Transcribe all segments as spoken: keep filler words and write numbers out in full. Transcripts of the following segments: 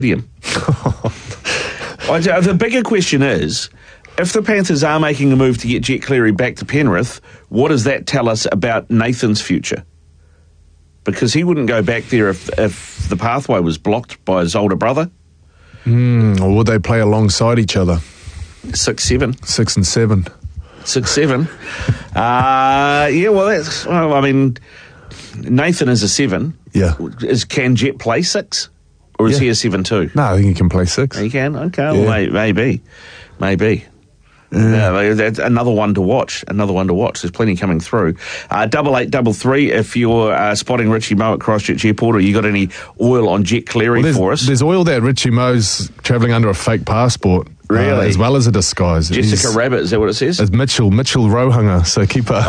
stadium. The bigger question is, if the Panthers are making a move to get Jet Cleary back to Penrith, what does that tell us about Nathan's future? Because he wouldn't go back there if, if the pathway was blocked by his older brother. Mm, or would they play alongside each other? Six, seven. Six and seven. Six, seven. uh, yeah, well, that's, well, I mean, Nathan is a seven. Yeah. Is, can Jet play six? Or is yeah. he a seven too? No, I think he can play six. He can? Okay, yeah. well, may, maybe. Maybe. Yeah. Uh, that's another one to watch. Another one to watch. There's plenty coming through. Uh, double eight, double three. If you're uh, spotting Richie Moe at Christchurch Airport, or you got any oil on Jet Cleary well, for us? There's oil there. Richie Moe's travelling under a fake passport. Really? Uh, as well as a disguise. Jessica He's, Rabbit, is that what it says? It's Mitchell, Mitchell Rohunga, so keep a,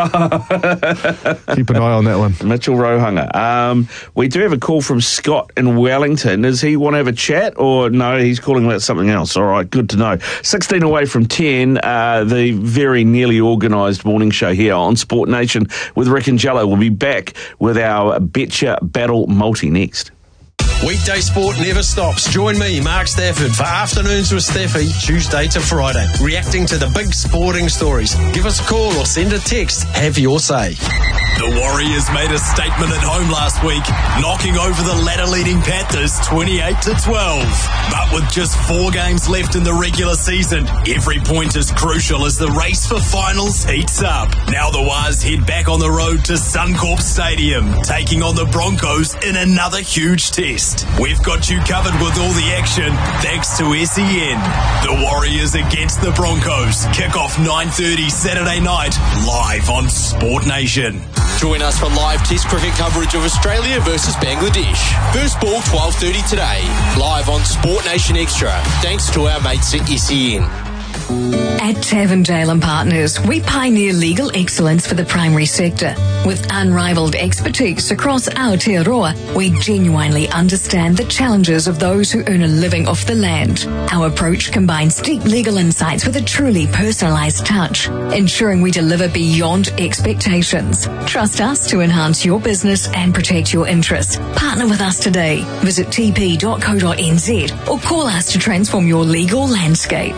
oh. keep an eye on that one. Mitchell Rohunga. Um, we do have a call from Scott in Wellington. Does he want to have a chat, or no, he's calling about something else? All right, good to know. sixteen away from ten, uh, the very nearly organised morning show here on Sport Nation with Rick and Jello. We'll be back with our Betcha Battle Multi next. Weekday sport never stops. Join me, Mark Stafford, for Afternoons with Staffy, Tuesday to Friday, reacting to the big sporting stories. Give us a call or send a text. Have your say. The Warriors made a statement at home last week, knocking over the ladder-leading Panthers twenty-eight to twelve. But with just four games left in the regular season, every point is crucial as the race for finals heats up. Now the Waz head back on the road to Suncorp Stadium, taking on the Broncos in another huge test. We've got you covered with all the action, thanks to S E N. The Warriors against the Broncos. Kick-off nine thirty Saturday night, live on Sport Nation. Join us for live Test cricket coverage of Australia versus Bangladesh. First ball twelve thirty today, live on Sport Nation Extra, thanks to our mates at S E N. At Tavendale and Partners, we pioneer legal excellence for the primary sector. With unrivaled expertise across Aotearoa, we genuinely understand the challenges of those who earn a living off the land. Our approach combines deep legal insights with a truly personalised touch, ensuring we deliver beyond expectations. Trust us to enhance your business and protect your interests. Partner with us today. Visit t p dot co dot n z or call us to transform your legal landscape.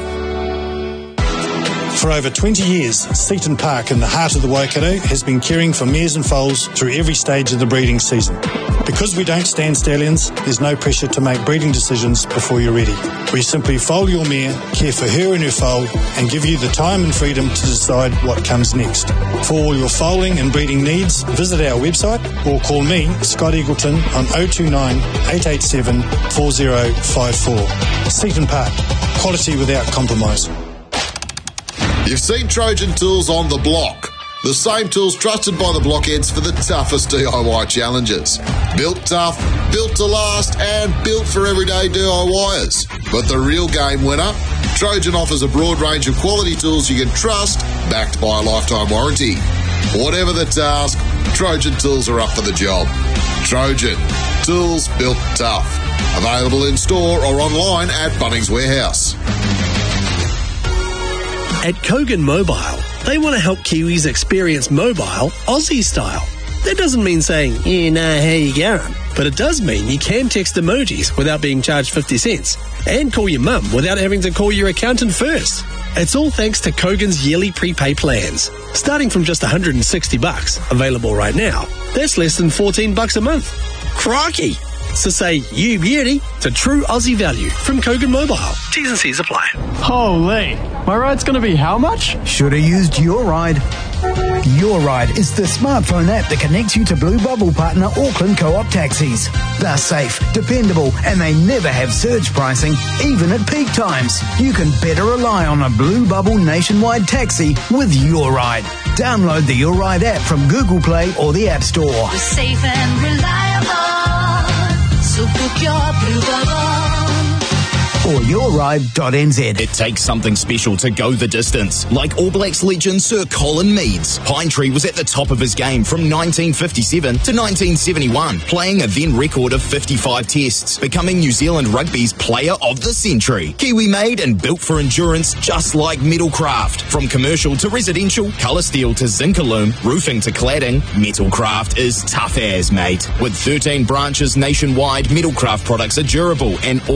For over twenty years, Seaton Park in the heart of the Waikato has been caring for mares and foals through every stage of the breeding season. Because we don't stand stallions, there's no pressure to make breeding decisions before you're ready. We simply foal your mare, care for her and her foal, and give you the time and freedom to decide what comes next. For all your foaling and breeding needs, visit our website or call me, Scott Eagleton, on oh two nine, eight eight seven, four oh five four. Seaton Park, quality without compromise. You've seen Trojan Tools on the block. The same tools trusted by the blockheads for the toughest D I Y challenges. Built tough, built to last, and built for everyday DIYers. But the real game winner? Trojan offers a broad range of quality tools you can trust, backed by a lifetime warranty. Whatever the task, Trojan Tools are up for the job. Trojan, tools built tough. Available in store or online at Bunnings Warehouse. At Kogan Mobile, they want to help Kiwis experience mobile Aussie style. That doesn't mean saying, yeah, nah, how you going? But it does mean you can text emojis without being charged fifty cents and call your mum without having to call your accountant first. It's all thanks to Kogan's yearly prepay plans. Starting from just one hundred sixty bucks, available right now. That's less than fourteen bucks a month. Crikey! So say you beauty to true Aussie value from Kogan Mobile. T's and C's apply. Holy, my ride's going to be how much? Should have used Your Ride. Your Ride is the smartphone app that connects you to Blue Bubble partner Auckland Co-op taxis. They're safe, dependable, and they never have surge pricing, even at peak times. You can better rely on a Blue Bubble nationwide taxi with Your Ride. Download the Your Ride app from Google Play or the App Store. You're safe and reliable. So book your Blue Bubble. or your ride dot n z. It takes something special to go the distance. Like All Blacks legend Sir Colin Meads, Pinetree was at the top of his game from nineteen fifty-seven to nineteen seventy-one, playing a then record of fifty-five tests, becoming New Zealand Rugby's Player of the Century. Kiwi made and built for endurance, just like Metalcraft. From commercial to residential, colour steel to zinc aluminum, roofing to cladding, Metalcraft is tough as, mate. With thirteen branches nationwide, Metalcraft products are durable and